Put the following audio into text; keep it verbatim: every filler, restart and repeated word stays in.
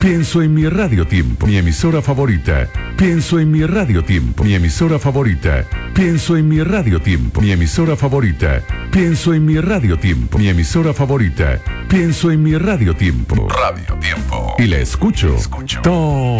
Pienso en mi Radio Tiempo, mi emisora favorita. Pienso en mi Radio Tiempo, mi emisora favorita. Pienso en mi Radio Tiempo, mi emisora favorita. Pienso en mi Radio Tiempo, mi emisora favorita. Pienso en mi Radio Tiempo. Radio Tiempo. Y la escucho. Escucho. Todo